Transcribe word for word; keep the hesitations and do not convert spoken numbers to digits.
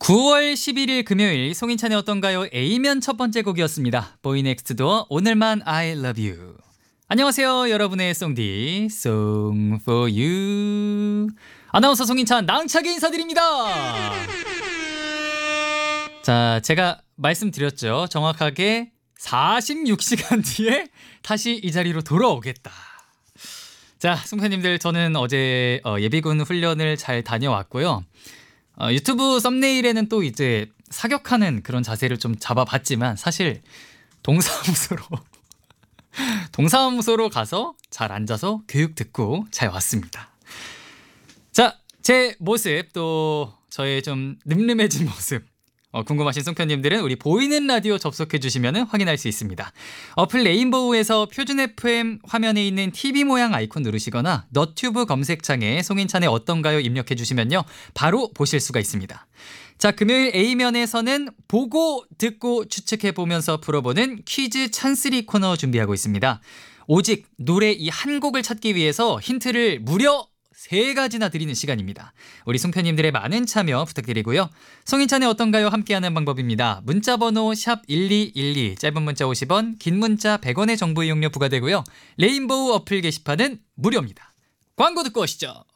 구월 십일일 금요일 송인찬의 어떤가요? A면 첫 번째 곡이었습니다. 보이넥스트도어 오늘만 I love you. 안녕하세요 여러분의 송디 Song for you 아나운서 송인찬 낭차게 인사드립니다. 자, 제가 말씀드렸죠. 정확하게 사십육 시간 뒤에 다시 이 자리로 돌아오겠다. 자, 송편님들 저는 어제 어, 예비군 훈련을 잘 다녀왔고요. 어, 유튜브 썸네일에는 또 이제 사격하는 그런 자세를 좀 잡아봤지만 사실 동사무소로 동사무소로 가서 잘 앉아서 교육 듣고 잘 왔습니다. 자, 제 모습 또 저의 좀 늠름해진 모습 어, 궁금하신 송편님들은 우리 보이는 라디오 접속해 주시면 확인할 수 있습니다. 어플 레인보우에서 표준 에프엠 화면에 있는 티비 모양 아이콘 누르시거나 너튜브 검색창에 송인찬의 어떤가요 입력해 주시면요 바로 보실 수가 있습니다. 자, 금요일 A면에서는 보고 듣고 추측해 보면서 풀어보는 퀴즈 찬쓰리 코너 준비하고 있습니다. 오직 노래 이 한 곡을 찾기 위해서 힌트를 무려 세 가지나 드리는 시간입니다. 우리 송편님들의 많은 참여 부탁드리고요. 송인찬의 어떤가요? 함께하는 방법입니다. 문자번호 샵 일이일이, 짧은 문자 오십 원, 긴 문자 백 원의 정보 이용료 부과되고요. 레인보우 어플 게시판은 무료입니다. 광고 듣고 오시죠.